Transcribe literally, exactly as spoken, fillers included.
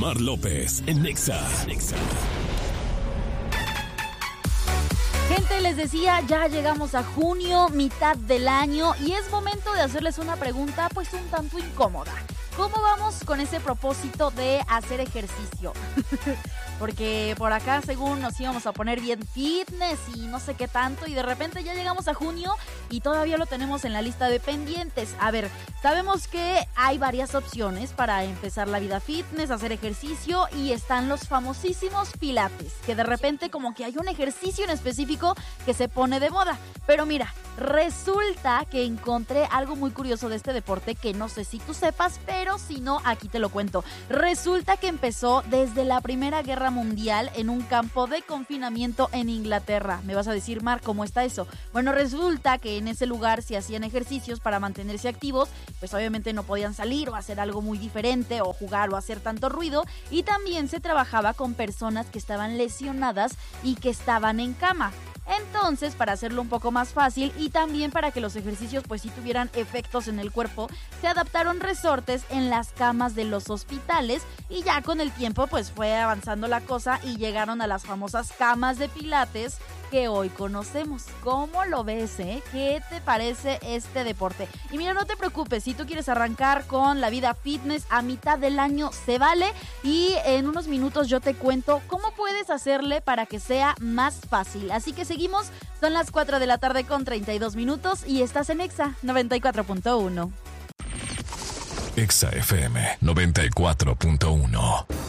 Omar López en Nexa. Nexa. Gente, les decía, ya llegamos a junio, mitad del año, y es momento de hacerles una pregunta pues un tanto incómoda. ¿Cómo vamos con ese propósito de hacer ejercicio? Porque por acá según nos íbamos a poner bien fitness y no sé qué tanto, y de repente ya llegamos a junio y todavía lo tenemos en la lista de pendientes. A ver, sabemos que hay varias opciones para empezar la vida fitness, hacer ejercicio, y están los famosísimos pilates, que de repente como que hay un ejercicio en específico que se pone de moda. Pero mira, resulta que encontré algo muy curioso de este deporte que no sé si tú sepas, pero si no, aquí te lo cuento. Resulta que empezó desde la Primera Guerra Mundial en un campo de confinamiento en Inglaterra. Me vas a decir, Mar, ¿cómo está eso? Bueno, resulta que en ese lugar se hacían ejercicios para mantenerse activos, pues obviamente no podían salir o hacer algo muy diferente o jugar o hacer tanto ruido, y también se trabajaba con personas que estaban lesionadas y que estaban en cama. Entonces, para hacerlo un poco más fácil y también para que los ejercicios pues sí tuvieran efectos en el cuerpo, se adaptaron resortes en las camas de los hospitales, y ya con el tiempo pues fue avanzando la cosa y llegaron a las famosas camas de pilates que hoy conocemos. ¿Cómo lo ves, eh? ¿Qué te parece este deporte? Y mira, no te preocupes, si tú quieres arrancar con la vida fitness a mitad del año, se vale, y en unos minutos yo te cuento cómo puedes hacerle para que sea más fácil. Así que seguimos, son las cuatro de la tarde con treinta y dos minutos y estás en Exa noventa y cuatro punto uno. Exa F M noventa y cuatro punto uno.